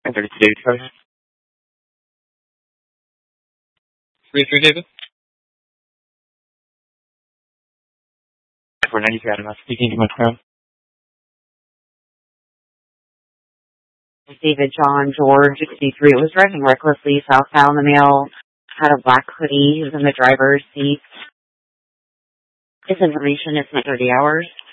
1032 David Coast. 33 David. 493 Adam, speaking to my phone. David John George, 63, was driving recklessly southbound. The male had a black hoodie. He was in the driver's seat. This information is not 30 hours.